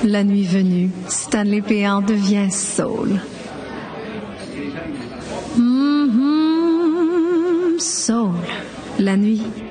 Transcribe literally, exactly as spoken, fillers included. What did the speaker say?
La nuit venue, Stanley Péan devient soul. Mm-hmm, soul. La nuit